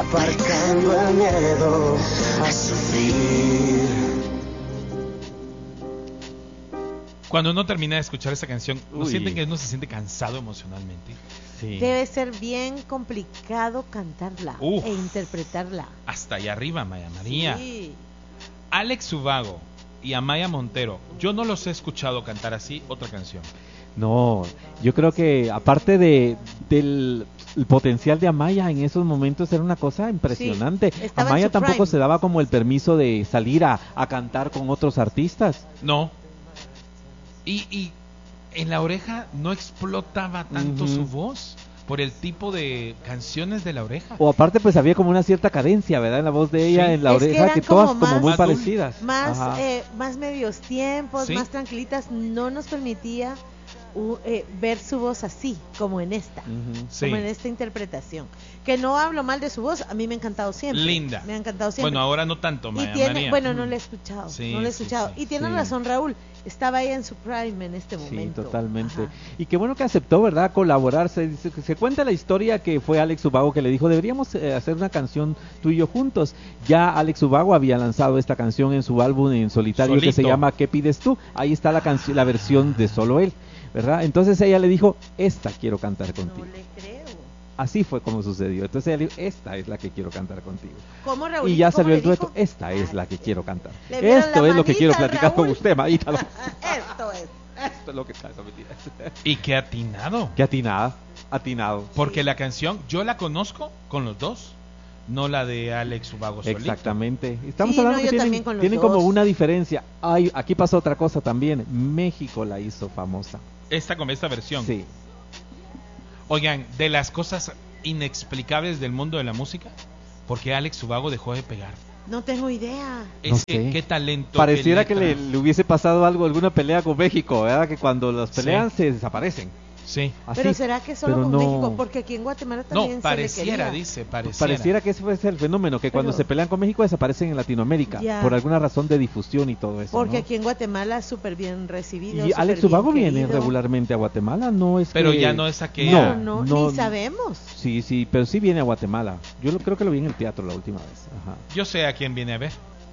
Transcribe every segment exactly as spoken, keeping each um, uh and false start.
aparcando el miedo a sufrir. Cuando uno termina de escuchar esta canción, ¿no Uy. sienten que uno se siente cansado emocionalmente? Sí. Debe ser bien complicado cantarla Uf. e interpretarla. Hasta allá arriba, Maya María. Sí. Alex Ubago y Amaya Montero, yo no los he escuchado cantar así otra canción. No, yo creo que aparte de del el potencial de Amaya en esos momentos era una cosa impresionante. Sí, estaba en Amaya su tampoco prime. se daba como el permiso de salir a, a cantar con otros artistas. No. Y, y en La Oreja no explotaba tanto Ujú. su voz por el tipo de canciones de La Oreja. O aparte pues había como una cierta cadencia, ¿verdad? En la voz de ella, Sí. en La Es que Oreja, eran que, todas como como más- muy Más parecidas. Más, Ajá. eh, más medios tiempos, Sí. más tranquilitas, no nos permitía uh, eh, ver su voz así, como en esta, Ujú. Sí. como en esta interpretación. Que no hablo mal de su voz, a mí me ha encantado siempre. Linda. Me ha encantado siempre. Bueno, ahora no tanto, y Maya tiene, María. bueno, no le he escuchado, Sí, no le he sí, escuchado. sí. Y tiene Sí. razón Raúl, estaba ella en su prime en este Sí, momento. totalmente. Ajá. Y qué bueno que aceptó, ¿verdad? Colaborar. Se, dice- se cuenta la historia que fue Alex Ubago que le dijo, deberíamos eh, hacer una canción tú y yo juntos. Ya Alex Ubago había lanzado esta canción en su álbum en solitario que se Solito. llama ¿Qué pides tú? Ahí está la canción, la versión de solo él, ¿verdad? Entonces ella le dijo, esta quiero cantar contigo. No le creo. Así fue como sucedió. Entonces ella le dijo, esta es la que quiero cantar contigo. ¿Cómo Raúl? Y ya ¿Cómo salió el le dijo? dueto, esta es la que quiero cantar. Le vieron Esto la es lo que quiero manita, platicar con Raúl. usted, Maíta. Esto es. Esto es lo que está, no, mentira. Y qué atinado. Qué atinada, atinado. Porque la canción, yo la conozco con los dos, no la de Alex Ubago solito. Exactamente. Estamos Sí, hablando no, que yo tienen, también con los tienen como dos. una diferencia. Ay, aquí pasó otra cosa también. México la hizo famosa. Esta con esta versión. Sí. Oigan, de las cosas inexplicables del mundo de la música, porque Alex Ubago dejó de pegar. No tengo idea. Es No que sé. qué talento. Pareciera qué que le, letra. le hubiese pasado algo, alguna pelea con México, ¿verdad? Que cuando los pelean se desaparecen. Sí. Así. Pero será que solo pero con no- México, porque aquí en Guatemala también No, se pareciera, le quería. dice, pareciera. Pareciera que ese fue el fenómeno, que cuando Pero- se pelean con México desaparecen en Latinoamérica, Ya. por alguna razón de difusión y todo eso. Porque ¿no? aquí en Guatemala súper bien recibido. Y súper Alex bien Ubago viene querido. regularmente a Guatemala, no es Pero que- ya no es aquella- No, no, no, ni sabemos. Sí, sí, pero sí viene a Guatemala. Yo lo, creo que lo vi en el teatro la última vez. Ajá. Yo sé a quién viene a ver.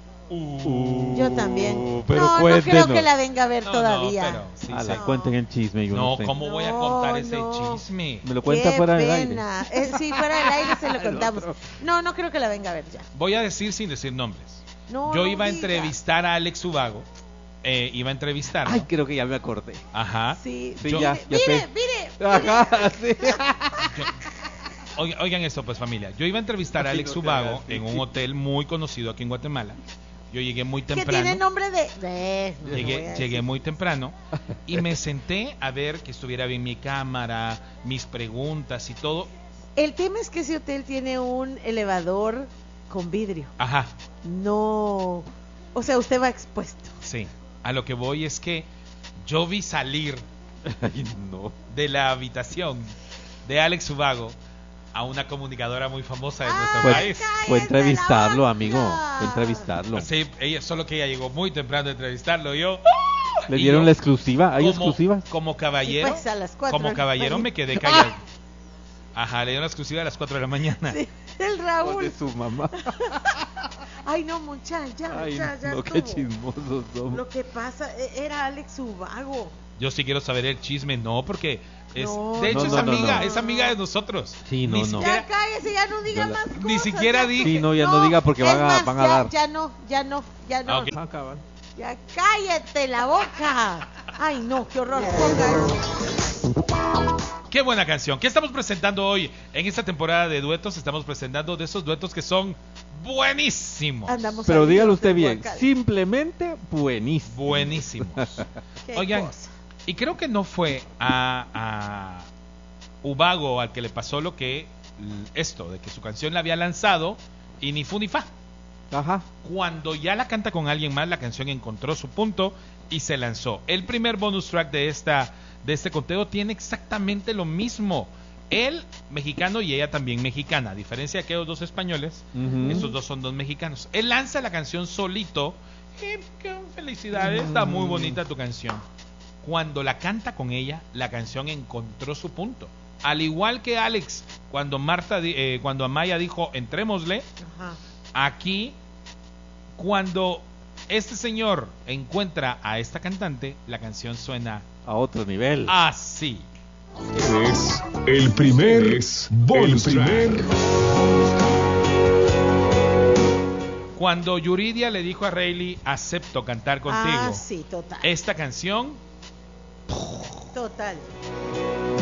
Yo también. pero no, no cuéntenos. creo que la venga a ver No, todavía. no, pero sí, Ala, sí. cuenten el chisme. Yo no, No, sé. ¿cómo voy a No, contar ese no. chisme? Me lo cuenta Qué fuera del aire. pena. Eh, sí, fuera del aire se lo El contamos. otro. No, no creo que la venga a ver ya. Voy a decir sin decir nombres. No, Yo no iba a diga. entrevistar a Alex Ubago. Eh, iba a entrevistarlo. Ay, creo que ya me acordé. Ajá. Sí, Sí, Yo- ya, ya mire, sé. mire. Ajá, sí. Oigan, oigan esto, pues, familia. Yo iba a entrevistar a Así Alex no te Ubago hagas, sí. en un hotel muy conocido aquí en Guatemala. Yo llegué muy Que temprano. tiene nombre de. de- no lo voy a Llegué, decir. llegué muy temprano y me senté a ver que estuviera bien mi cámara, mis preguntas y todo. El tema es que ese hotel tiene un elevador con vidrio. Ajá, No. O sea, usted va expuesto. sí. A lo que voy es que yo vi salir Ay, no. de la habitación de Alex Ubago a una comunicadora muy famosa de nuestro Fue, país. fue entrevistarlo, la amigo. boca. Fue entrevistarlo. Sí, ella, solo que ella llegó muy temprano a entrevistarlo. Yo, Le y dieron yo, la exclusiva. ¿Hay como, exclusivas? Como caballero, Y pues a las cuatro como del caballero mañana. me quedé callado. Ajá, le dieron la exclusiva a las cuatro de la mañana. Sí, el De Raúl. su mamá. Ay, no, muchacha, ya, Ay, ya, ya no, qué estuvo. chismosos somos. Lo que pasa, e- era Alex Ubago. Yo sí quiero saber el chisme, no, porque es, No, de hecho no, es no, no, amiga, no. es amiga de nosotros. Sí, no, Ni no. siquiera- Ya cállese, ya no diga Yo la- más cosas. Ni siquiera ya. dije. Sí, no, ya no diga porque es van a- más, van a ya- dar. Ya no, ya no, ya no. Ah, ok. Ah, cabal. Ya cállate la boca. Ay, no, qué horror. Ponga eso. Qué buena canción. ¿Qué estamos presentando hoy? En esta temporada de duetos estamos presentando de esos duetos que son buenísimos. Andamos Pero ahí, dígalo los usted del bien. Guacal. Simplemente buenísimo. Buenísimos. Qué Oigan, cosa. y creo que no fue a, a Ubago al que le pasó lo que esto, de que su canción la había lanzado y ni fu ni fa. Ajá. Cuando ya la canta con alguien más, la canción encontró su punto y se lanzó. El primer bonus track de esta de este conteo tiene exactamente lo mismo. Él mexicano y ella también mexicana. A diferencia de aquellos dos españoles, Ujú. estos dos son dos mexicanos. Él lanza la canción solito. Y qué felicidades, está muy bonita tu canción. Cuando la canta con ella, la canción encontró su punto. Al igual que Alex, cuando Marta, eh, cuando Amaya dijo, entrémosle, Ajá. aquí, cuando este señor encuentra a esta cantante, la canción suena A otro nivel. así. Es el primer bonus el primer track. Cuando Yuridia le dijo a Rayleigh, acepto cantar contigo, Ah, sí, total. esta canción Total.